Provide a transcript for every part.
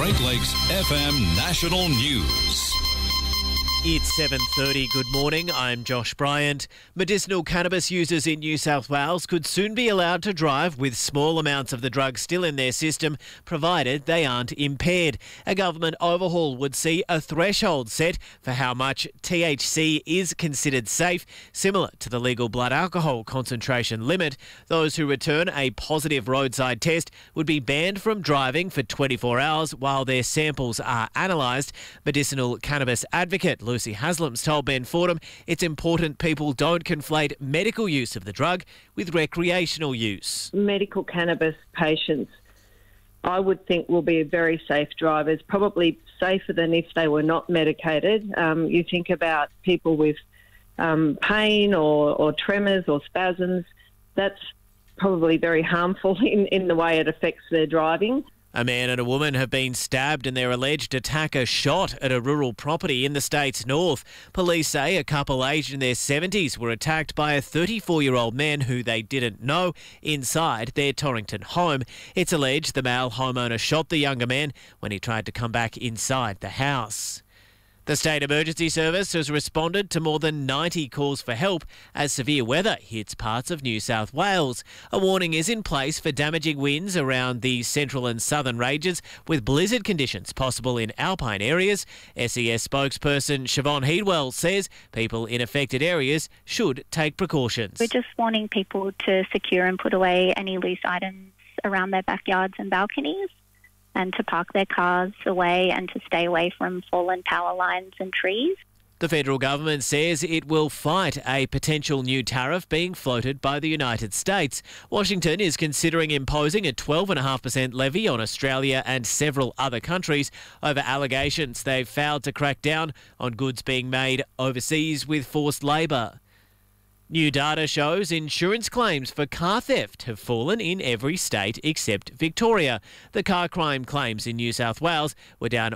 Great Lakes FM National News. It's 7:30. Good morning. I'm Josh Bryant. Medicinal cannabis users in New South Wales could soon be allowed to drive with small amounts of the drug still in their system, provided they aren't impaired. A government overhaul would see a threshold set for how much THC is considered safe, similar to the legal blood alcohol concentration limit. Those who return a positive roadside test would be banned from driving for 24 hours while their samples are analysed. Medicinal cannabis advocate Lucy Haslam's told Ben Fordham it's important people don't conflate medical use of the drug with recreational use. Medical cannabis patients, I would think, will be very safe drivers, probably safer than if they were not medicated. You think about people with pain or tremors or spasms, that's probably very harmful in the way it affects their driving. A man and a woman have been stabbed in their alleged attacker shot at a rural property in the state's north. Police say a couple aged in their 70s were attacked by a 34-year-old man who they didn't know inside their Torrington home. It's alleged the male homeowner shot the younger man when he tried to come back inside the house. The State Emergency Service has responded to more than 90 calls for help as severe weather hits parts of New South Wales. A warning is in place for damaging winds around the central and southern ranges, with blizzard conditions possible in alpine areas. SES spokesperson Siobhan Heedwell says people in affected areas should take precautions. We're just wanting people to secure and put away any loose items around their backyards and balconies, and to park their cars away and to stay away from fallen power lines and trees. The federal government says it will fight a potential new tariff being floated by the United States. Washington is considering imposing a 12.5% levy on Australia and several other countries over allegations they've failed to crack down on goods being made overseas with forced labour. New data shows insurance claims for car theft have fallen in every state except Victoria. The car crime claims in New South Wales were down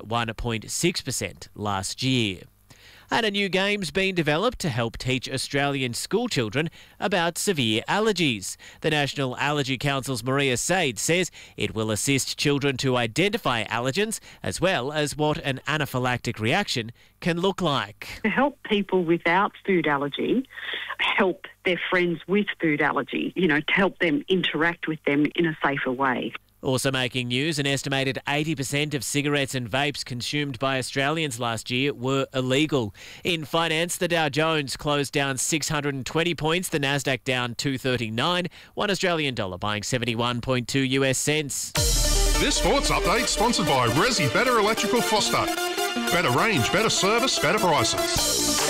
1.6% last year. And a new game's been developed to help teach Australian school children about severe allergies. The National Allergy Council's Maria Said says it will assist children to identify allergens as well as what an anaphylactic reaction can look like. To help people without food allergy help their friends with food allergy, to help them interact with them in a safer way. Also making news, an estimated 80% of cigarettes and vapes consumed by Australians last year were illegal. In finance, the Dow Jones closed down 620 points, the Nasdaq down 239, $1 Australian dollar buying 71.2 US cents. This sports update sponsored by Resi Better Electrical Foster. Better range, better service, better prices.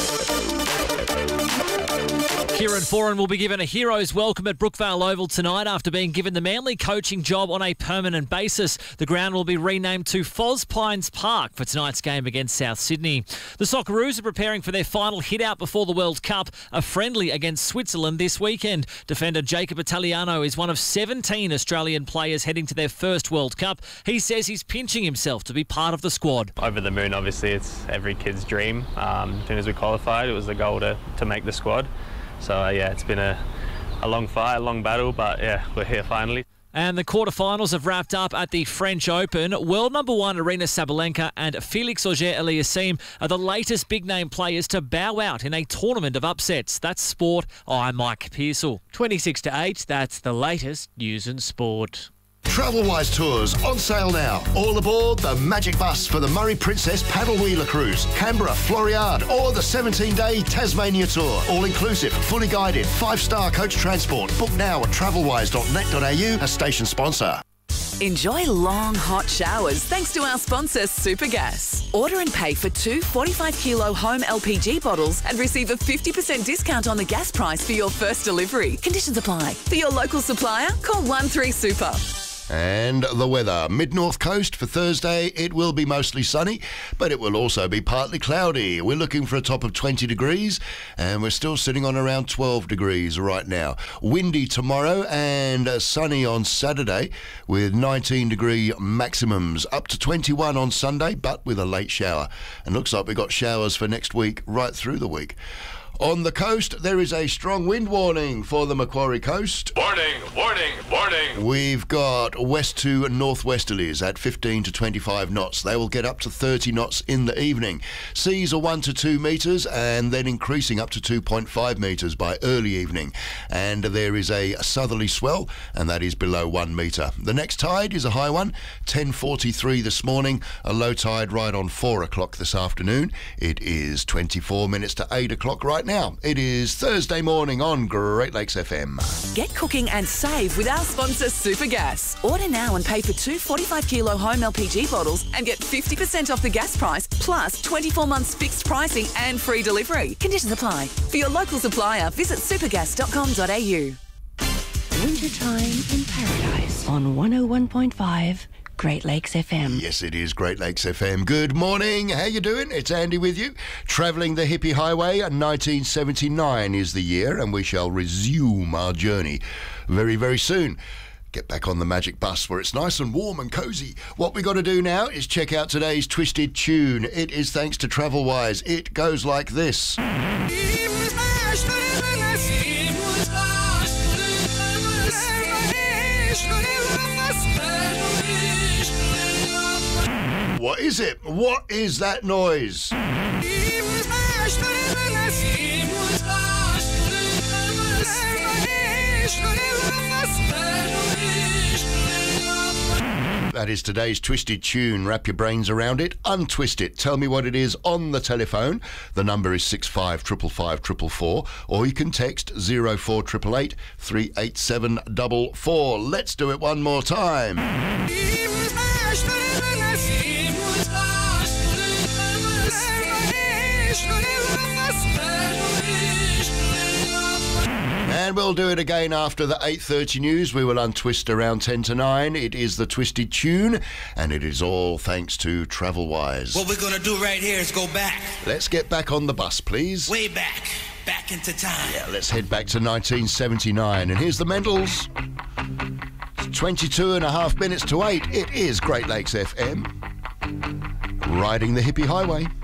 Kieran Foran will be given a hero's welcome at Brookvale Oval tonight after being given the Manly coaching job on a permanent basis. The ground will be renamed to Foz Pines Park for tonight's game against South Sydney. The Socceroos are preparing for their final hit-out before the World Cup, a friendly against Switzerland this weekend. Defender Jacob Italiano is one of 17 Australian players heading to their first World Cup. He says he's pinching himself to be part of the squad. Over the moon, obviously, it's every kid's dream. As soon as we qualified, it was the goal to make the squad. So, it's been a long fight, a long battle, but, we're here finally. And the quarterfinals have wrapped up at the French Open. World number one Aryna Sabalenka and Felix Auger-Aliassime are the latest big-name players to bow out in a tournament of upsets. That's sport. I'm Mike Pearsall. 26-8, that's the latest news and sport. Travelwise Tours on sale now. All aboard the Magic Bus for the Murray Princess Paddle Wheeler Cruise, Canberra, Floriade, or the 17-day Tasmania Tour. All inclusive, fully guided, 5-star coach transport. Book now at travelwise.net.au, a station sponsor. Enjoy long, hot showers thanks to our sponsor, Supergas. Order and pay for 2 45-kilo home LPG bottles and receive a 50% discount on the gas price for your first delivery. Conditions apply. For your local supplier, call 13-SUPER. And the weather. Mid-North Coast for Thursday, it will be mostly sunny, but it will also be partly cloudy. We're looking for a top of 20 degrees, and we're still sitting on around 12 degrees right now. Windy tomorrow and sunny on Saturday with 19-degree maximums. Up to 21 on Sunday, but with a late shower. And looks like we've got showers for next week right through the week. On the coast, there is a strong wind warning for the Macquarie coast. Warning, warning, warning. We've got west to northwesterlies at 15 to 25 knots. They will get up to 30 knots in the evening. Seas are 1 to 2 metres and then increasing up to 2.5 metres by early evening. And there is a southerly swell, and that is below 1 metre. The next tide is a high one, 10:43 this morning. A low tide right on 4 o'clock this afternoon. It is 24 minutes to 8 o'clock right now. It is Thursday morning on Great Lakes FM. Get cooking and save with our sponsor Supergas. Order now and pay for 2 45-kilo home LPG bottles and get 50% off the gas price, plus 24 months fixed pricing and free delivery. Conditions apply. For your local supplier, visit supergas.com.au. Wintertime in Paradise on 101.5 Great Lakes FM. Yes, it is Great Lakes FM. Good morning. How you doing? It's Andy with you. Travelling the Hippie Highway. 1979 is the year, and we shall resume our journey very, very soon. Get back on the magic bus where it's nice and warm and cosy. What we got to do now is check out today's twisted tune. It is thanks to TravelWise. It goes like this. What is it? What is that noise? That is today's twisted tune. Wrap your brains around it, untwist it. Tell me what it is on the telephone. The number is 655554, or you can text 04888 38744. Let's do it one more time. And we'll do it again after the 8:30 news. We will untwist around 10 to 9. It is the twisted tune, and it is all thanks to TravelWise. What we're going to do right here is go back. Let's get back on the bus, please. Way back. Back into time. Yeah, let's head back to 1979. And here's the Mendels. It's 22 and a half minutes to 8. It is Great Lakes FM. Riding the Hippie Highway.